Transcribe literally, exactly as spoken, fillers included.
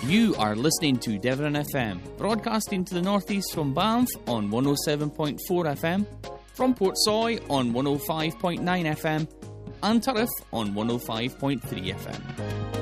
You are listening to Devon F M, broadcasting to the northeast from Banff on one oh seven point four F M, from Portsoy on one oh five point nine F M, and Turriff on one oh five point three F M.